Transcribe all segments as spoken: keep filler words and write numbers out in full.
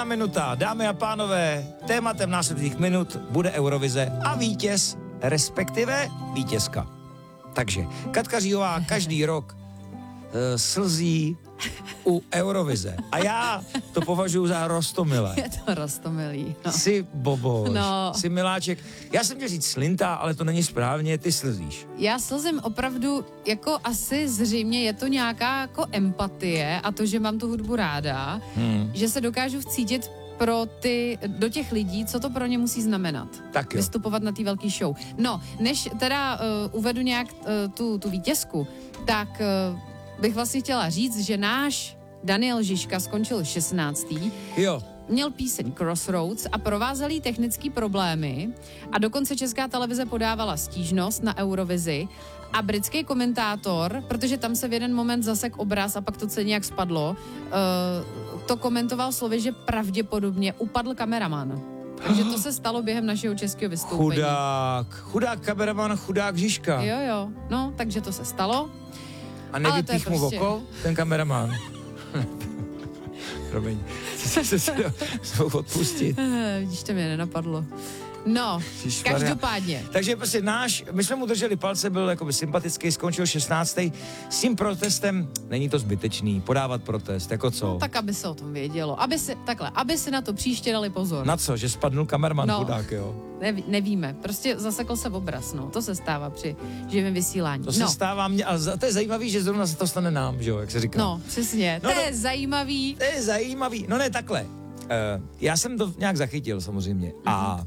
Jedna minuta, dámy a pánové, tématem následujících minut bude Eurovize a vítěz, respektive vítězka. Takže Katka Říhová každý rok uh, slzí u Eurovize. A já to považuji za roztomilé. Je to roztomilý. No. Jsi boboš, no. jsi miláček. Já jsem chtěl říct slinta, ale to není správně, ty slzíš. Já slzím opravdu, jako asi zřejmě je to nějaká jako empatie a to, že mám tu hudbu ráda, hmm. že se dokážu vcítit pro ty, do těch lidí, co to pro ně musí znamenat. Tak jo. Vystupovat na té velké show. No, než teda uh, uvedu nějak uh, tu, tu vítězku, tak uh, bych vlastně chtěla říct, že náš Daniel Žižka skončil šestnáctý Jo. Měl píseň Crossroads a provázel jí technický problémy a dokonce Česká televize podávala stížnost na Eurovizi a britský komentátor, protože tam se v jeden moment zasek obraz a pak to celé nějak spadlo, uh, to komentoval slovy, že pravděpodobně upadl kameraman. Takže to se stalo během našeho českého vystoupení. Chudák, chudák kameraman, chudák Žižka. Jo, jo, no, takže to se stalo. A nevypích mu prostě... oko, ten kameraman. Promiň, se se mohl odpustit. Vidíš, to mě nenapadlo. No, Ježišmarja. Každopádně. Takže prostě náš, my jsme mu drželi palce, byl jakoby sympatický, skončil šestnáctý S tím protestem není to zbytečný, podávat protest, jako co? No, tak aby se o tom vědělo. Aby si, takhle, aby si na to příště dali pozor. Na co, že spadnul kamerman no, chudák, jo? Neví, nevíme, prostě zasekl se obraz, no. To se stává při živém vysílání. To no. se stává mně, ale to je zajímavý, že zrovna se to stane nám, že jo, jak se říká. No, přesně, no, to je no, zajímavý. To je zajímavý, no ne, takhle. Uh, já jsem to nějak zachytil samozřejmě mm-hmm. a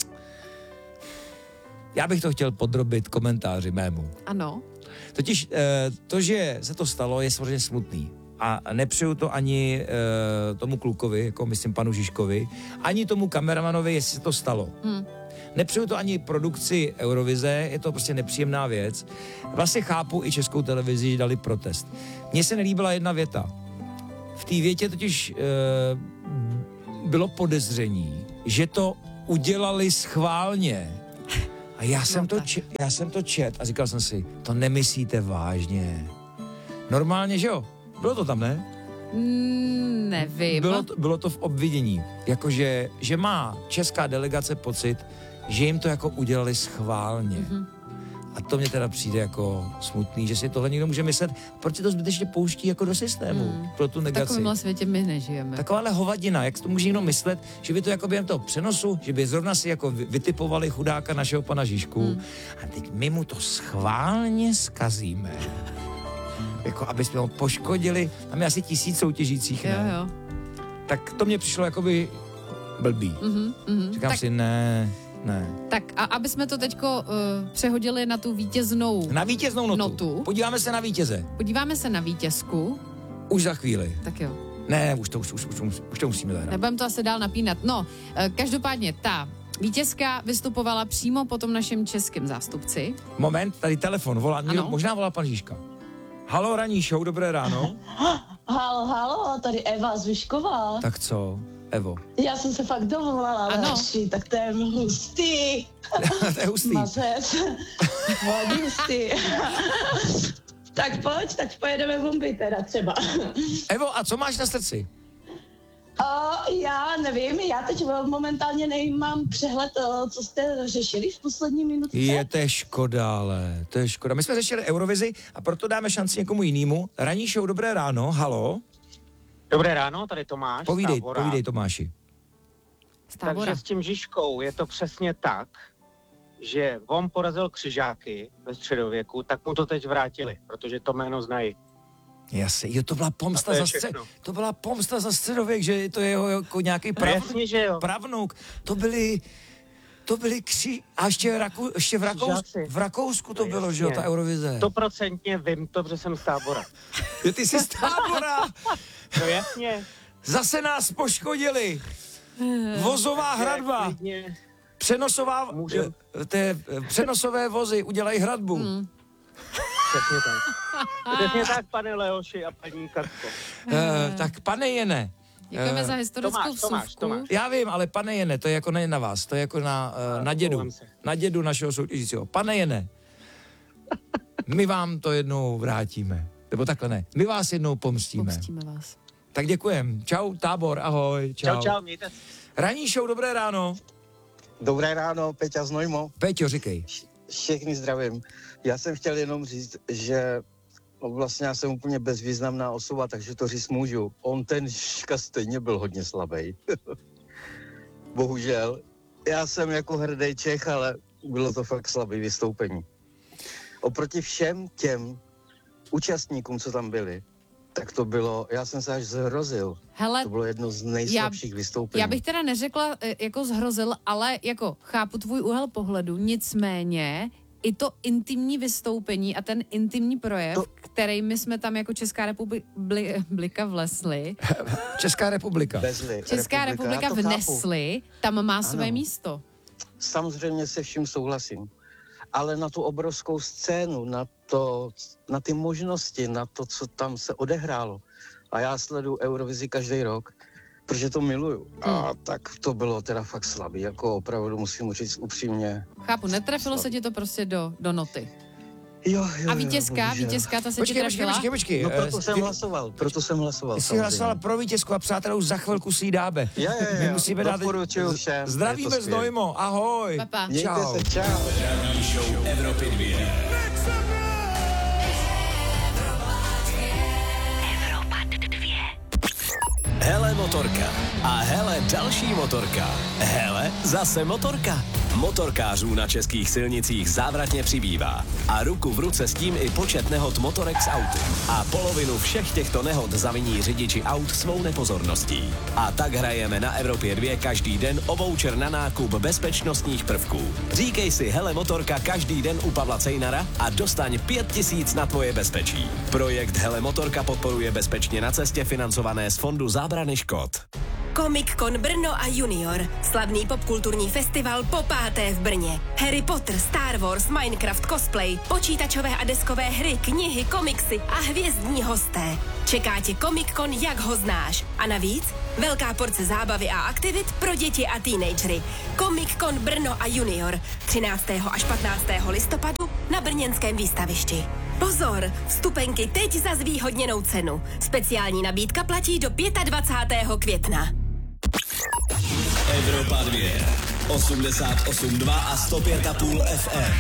já bych to chtěl podrobit komentáři mému. Ano. Totiž uh, to, že se to stalo, je samozřejmě smutný. A nepřeju to ani uh, tomu klukovi, jako myslím panu Žižkovi, ani tomu kameramanovi, jestli se to stalo. Hmm. Nepřeju to ani produkci Eurovize, je to prostě nepříjemná věc. Vlastně chápu i Českou televizi, že dali protest. Mně se nelíbila jedna věta. V té větě totiž uh, bylo podezření, že to udělali schválně. A já jsem, no to čet, já jsem to čet a říkal jsem si, to nemyslíte vážně. Normálně, že jo? Bylo to tam, ne? Mm, nevím. Bylo to, bylo to v obvinění. Jakože, že má česká delegace pocit, že jim to jako udělali schválně. Mm-hmm. A to mě teda přijde jako smutný, že si tohle někdo může myslet, proč si to zbytečně pouští jako do systému mm. pro tu negaci. V takovémhle světě my nežijeme. Takováhle hovadina, jak to může někdo myslet, že by to jako během toho přenosu, že by zrovna si jako vytipovali chudáka našeho pana Žižku mm. a teď my mu to schválně zkazíme. Jako aby jsme ho poškodili, tam je asi tisíc soutěžících, ne? Jo, jo. Tak to mě přišlo jakoby blbý. Mm-hmm, mm-hmm. Říkám tak, si, ne, ne. Tak a aby jsme to teďko uh, přehodili na tu vítěznou Na vítěznou notu. notu. Podíváme se na vítěze. Podíváme se na vítězku. Už za chvíli. Tak jo. Ne, už to, už, už, už, už, už to musíme zahrát. Nebudeme to asi dál napínat. No, uh, každopádně ta vítězka vystupovala přímo po tom našem českém zástupci. Moment, tady telefon, volá, někdo, možná volá pan Žižka. Halo, ranní show, dobré ráno. Halo, halo, tady Eva Zvyšková. Tak co, Evo? Já jsem se fakt dovolala, Leši, tak to je hustý. To je hustý. Mazec, hodně hustý. Tak pojď, tak pojedeme bomby teda třeba. Evo, a co máš na srdci? Uh, já nevím, já teď momentálně nemám přehled, uh, co jste řešili v poslední minutce. Je to škoda, ale to je škoda. My jsme řešili Eurovizi a proto dáme šanci někomu jinému. Ranní show, dobré ráno, halo. Dobré ráno, tady Tomáš. Povídej, Stávora. povídej Tomáši. Stávora. Takže s tím Žižkou je to přesně tak, že on porazil křižáky ve středověku, tak mu to teď vrátili, protože to jméno znají. Jasně, jo, to byla pomsta za střed, to byla pomsta za středověk, že to je jeho jako nějaký prav, no jasně, že jo. pravnuk. To byli, to byli kři... A ještě, Raku, ještě v, Rakous, v Rakousku to no bylo, jasně. Že jo, ta Eurovize. Stoprocentně vím to, protože jsem z Tábora. Jo, ty jsi z Tábora. No jasně. Zase nás poškodili. Vozová hradba. Přenosová, Můžem. Té přenosové vozy udělají hradbu. Hmm. Přesně tak. Přesně tak, pane Leoši a paní Katko. Uh, tak pane Jene. Děkujeme uh, za historickou Tomáš, Tomáš, Tomáš. Já vím, ale pane Jene, to je jako ne na vás, to je jako na, uh, na dědu. Na dědu našeho soutěžícího. Pane Jene, my vám to jednou vrátíme. Nebo takhle ne, my vás jednou pomstíme. Pomstíme vás. Tak děkujem. Čau, Tábor, ahoj. Čau. Čau, čau, mějte. Ranní show, dobré ráno. Dobré ráno, Peťa z Nojmo. Peťo, říkej. Všechny zdravím. Já jsem chtěl jenom říct, že vlastně já jsem úplně bezvýznamná osoba, takže to říct můžu. On ten Žižka stejně byl hodně slabý. Bohužel. Já jsem jako hrdý Čech, ale bylo to fakt slabý vystoupení. Oproti všem těm účastníkům, co tam byli, tak to bylo, já jsem se až zhrozil. Hele, To bylo jedno z nejslabších vystoupení. já bych teda neřekla e, jako zhrozil, ale jako chápu tvůj úhel pohledu, nicméně i to intimní vystoupení a ten intimní projev, to... To- který my jsme tam jako Česká republika vlesli, Česká republika. Vezli, Česká republika já to chápu. vnesli, tam má své Ano. místo. Samozřejmě se vším souhlasím. Ale na tu obrovskou scénu, na, to, na ty možnosti, na to, co tam se odehrálo. A já sleduju Eurovizi každý rok, protože to miluju. A tak to bylo teda fakt slabý, jako opravdu musím říct upřímně. Chápu, netrefilo se ti to prostě do, do noty. Jo, jo, A vítězka, jo, bohužel. vítězka, ta se ti Počkej, počkej, trefila? počkej, počkej. No Eh, proto jsem ty- hlasoval, proto jsem hlasoval. Ty jsi samozřejmě. hlasoval pro vítězku a přátelé, už za chvilku si ji dáme. Je, je, je, My jo. musíme dát... Doporučuju všem, je Zdravíme to z skvělý. Nojmo, ahoj. Papa. Mějte Čau. se, čau. Ranní show Evropy dvě. Hele motorka. A hele další motorka. Hele zase motorka. Motorkářů na českých silnicích závratně přibývá. A ruku v ruce s tím i počet nehod motorek s auty. A polovinu všech těchto nehod zaviní řidiči aut svou nepozorností. A tak hrajeme na Evropě dvě každý den o voucher na nákup bezpečnostních prvků. Říkej si hele motorka každý den u Pavla Cejnara a dostaň pět tisíc na tvoje bezpečí. Projekt Hele motorka podporuje Bezpečně na cestě financované z Fondu zábrany škod. Comic Con Brno a Junior. Slavný popkulturní festival po páté v Brně. Harry Potter, Star Wars, Minecraft, cosplay, počítačové a deskové hry, knihy, komiksy a hvězdní hosté. Čeká tě Comic Con, jak ho znáš. A navíc velká porce zábavy a aktivit pro děti a teenagery. Comic Con Brno a Junior. třináctého až patnáctého listopadu na brněnském výstavišti. Pozor, vstupenky teď za zvýhodněnou cenu. Speciální nabídka platí do dvacátého pátého května. Evropa dvě. osmdesát osm dva a sto pět a půl F M.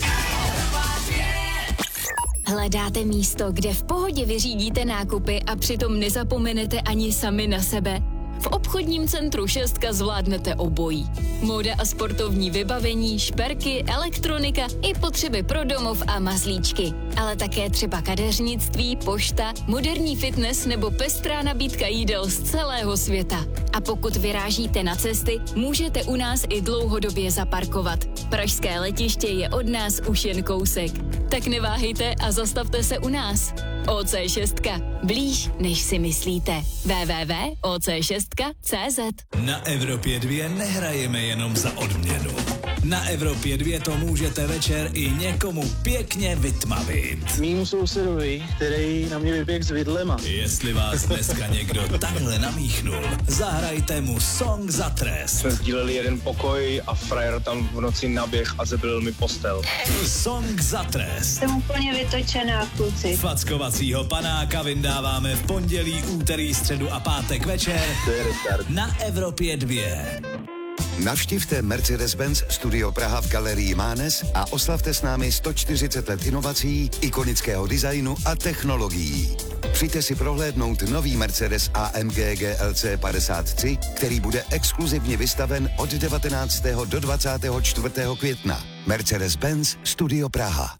Hledáte místo, kde v pohodě vyřídíte nákupy a přitom nezapomenete ani sami na sebe? V obchodním centru Šestka zvládnete obojí. Móda a sportovní vybavení, šperky, elektronika i potřeby pro domov a mazlíčky. Ale také třeba kadeřnictví, pošta, moderní fitness nebo pestrá nabídka jídel z celého světa. A pokud vyrážíte na cesty, můžete u nás i dlouhodobě zaparkovat. Pražské letiště je od nás už jen kousek. Tak neváhejte a zastavte se u nás. O C šest. Blíž, než si myslíte. w w w tečka o c šest tečka c z. Na Evropě dvě nehrajeme jenom za odměnu. Na Evropě dvě to můžete večer i někomu pěkně vytmavit. Mýmu sousedovi, který na mě vyběh s vidlema. Jestli vás dneska někdo takhle namíchnul, zahrajte mu song za trest. Jsme sdíleli jeden pokoj a frajer tam v noci naběh a zebil mi postel. Song za trest. Jsem úplně vytočená, kluci. Fackovacího panáka vyndáváme v pondělí, úterý, středu a pátek večer na Evropě dvě. Navštivte Mercedes-Benz Studio Praha v Galerii Mánes a oslavte s námi sto čtyřicet let inovací, ikonického designu a technologií. Přijďte si prohlédnout nový Mercedes A M G G L C padesát tři, který bude exkluzivně vystaven od devatenáctého do dvacátého čtvrtého května. Mercedes-Benz Studio Praha.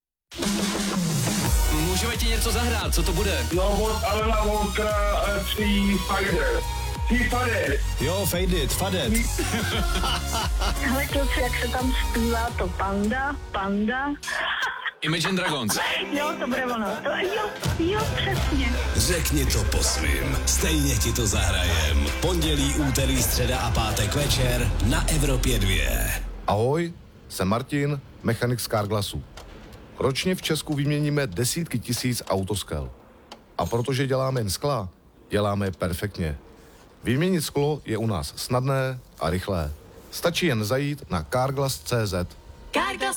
Můžeme ti něco zahrát, co to bude? No od Alena Walkera tří Fader. Tří Fader. Jo, Fade It, Fadet. Hele, kluci, jak se tam zpívá to panda, panda. Imagine Dragons. Jo, to bude ono. To, jo, jo, přesně. Řekni to po svým, stejně ti to zahrajem. Pondělí, úterý, středa a pátek večer na Evropě dvě. Ahoj, jsem Martin, mechanik z Carglassu. Ročně v Česku vyměníme desítky tisíc autoskel. A protože děláme jen skla, děláme perfektně. Vyměnit sklo je u nás snadné a rychlé. Stačí jen zajít na carglass tečka cé zet. Carglass